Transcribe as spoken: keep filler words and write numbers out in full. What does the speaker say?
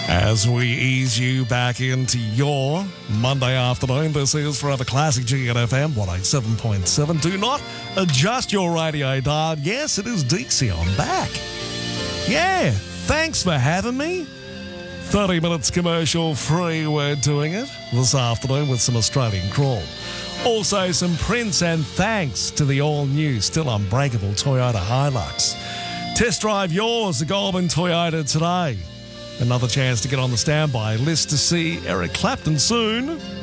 As we ease you back into your Monday afternoon, this is Forever Classic G N F M one eighty-seven point seven. Do not adjust your radio dial. Yes, it is Dixie. I'm back. Yeah, thanks for having me. thirty minutes commercial free. We're doing it this afternoon with some Australian crawl. Also some Prince, and thanks to the all-new, still unbreakable Toyota Hilux. Test drive yours, the Goulburn Toyota today. Another chance to get on the standby list to see Eric Clapton soon.